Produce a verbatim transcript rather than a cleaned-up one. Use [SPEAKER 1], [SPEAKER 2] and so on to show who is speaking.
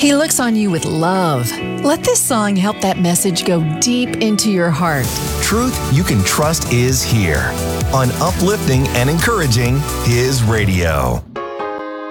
[SPEAKER 1] He looks on you with love. Let this song help that message go deep into your heart.
[SPEAKER 2] Truth you can trust is here on Uplifting and Encouraging His Radio.